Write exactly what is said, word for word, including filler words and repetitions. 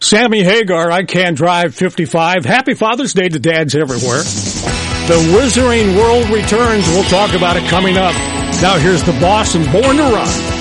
Sammy Hagar, I Can't Drive fifty-five. Happy Father's Day to dads everywhere. The Wizarding World returns. We'll talk about it coming up. Now here's the boss and Born to Run.